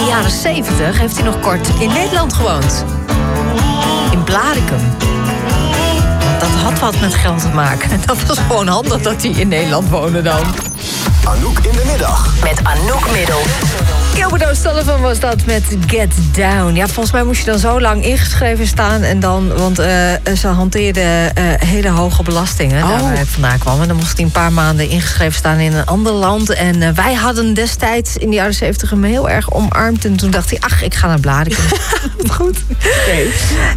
jaren 70 heeft hij nog kort in Nederland gewoond. In Blaricum. Dat had wat met geld te maken. Dat was gewoon handig dat hij in Nederland woonde dan. Anouk in de middag. Met Anouk Middel. Gilbert O'Sullivan was dat met Get Down. Ja, volgens mij moest je dan zo lang ingeschreven staan. En dan, want ze hanteerde hele hoge belastingen. Daar waar ik vandaan kwam. En dan moest hij een paar maanden ingeschreven staan in een ander land. En wij hadden destijds in de jaren 70 hem heel erg omarmd. En toen dacht hij, ach, ik ga naar Blaricum. Goed. Okay.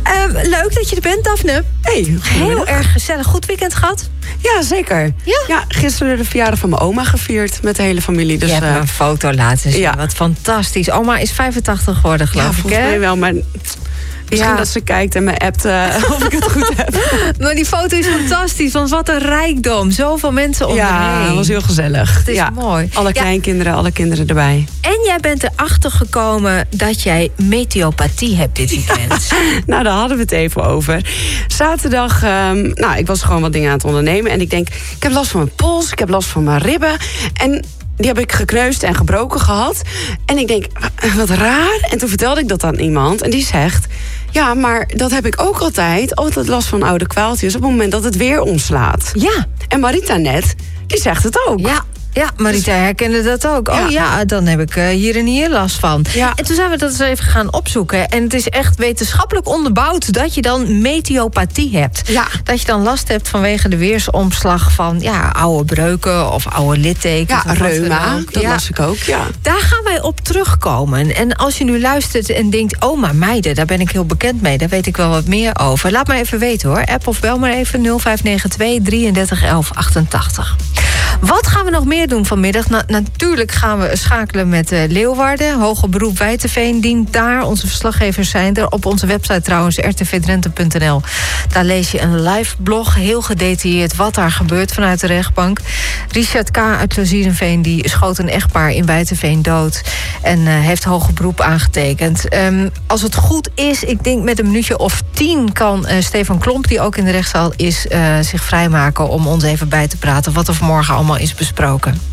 Leuk dat je er bent, Daphne. Hey, heel erg gezellig. Goed weekend gehad? Ja, zeker. Ja, gisteren de verjaardag van mijn oma gevierd met de hele familie. Dus, je hebt me een foto laten zien. Ja. Wat fantastisch. Oma is 85 geworden, geloof ik. Ja, volgens mij wel, maar misschien dat ze kijkt en me appt of ik het goed heb. Maar die foto is fantastisch, want wat een rijkdom. Zoveel mensen om je heen. Ja, dat was heel gezellig. Het is mooi. Alle kleinkinderen, alle kinderen erbij. En jij bent erachter gekomen dat jij meteopathie hebt dit weekend. Nou, daar hadden we het even over. Zaterdag, ik was gewoon wat dingen aan het ondernemen. En ik denk, ik heb last van mijn pols, ik heb last van mijn ribben. En die heb ik gekneusd en gebroken gehad. En ik denk, wat raar. En toen vertelde ik dat aan iemand. En die zegt, ja, maar dat heb ik ook altijd last van oude kwaaltjes op het moment dat het weer omslaat. Ja. En Marita net, die zegt het ook. Ja, Marita herkende dat ook. Oh ja, dan heb ik hier en hier last van. Ja. En toen zijn we dat eens even gaan opzoeken. En het is echt wetenschappelijk onderbouwd dat je dan meteopathie hebt. Ja. Dat je dan last hebt vanwege de weersomslag van oude breuken of oude littekens. Ja, reuma, dat las ik ook, ja. Daar gaan wij op terugkomen. En als je nu luistert en denkt, oh maar meiden, daar ben ik heel bekend mee. Daar weet ik wel wat meer over. Laat maar even weten hoor. App of bel maar even 0592 33 11 88. Wat gaan we nog meer doen vanmiddag? Natuurlijk gaan we schakelen met Leeuwarden. Hoger beroep Wijteveen dient daar. Onze verslaggevers zijn er. Op onze website trouwens, rtvdrenthe.nl. Daar lees je een live blog. Heel gedetailleerd wat daar gebeurt vanuit de rechtbank. Richard K. uit Lozierenveen die schoot een echtpaar in Wijteveen dood. En heeft hoger beroep aangetekend. Als het goed is, ik denk met een minuutje of 10... kan Stefan Klomp, die ook in de rechtszaal is, zich vrijmaken om ons even bij te praten wat er vanmorgen allemaal is besproken.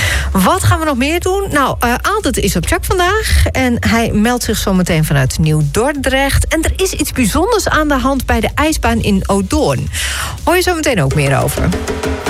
Wat gaan we nog meer doen? Nou, Aaldet is op check vandaag. En hij meldt zich zometeen vanuit Nieuw-Dordrecht. En er is iets bijzonders aan de hand bij de ijsbaan in Odoorn. Hoor je zo meteen ook meer over.